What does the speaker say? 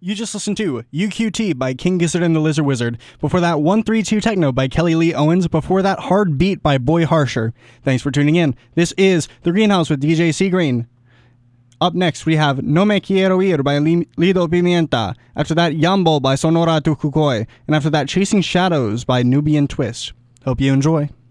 You just listened to UQT by King Gizzard and the Lizard Wizard. Before that, 132 Techno by Kelly Lee Owens. Before that, Hard Beat by Boy Harsher. Thanks for tuning in. This is The Greenhouse with DJ C. Green. Up next, we have No Me Quiero Ir by Lido Pimienta. After that, Yambo by Sonora Tucucoy. And after that, Chasing Shadows by Nubian Twist. Hope you enjoy.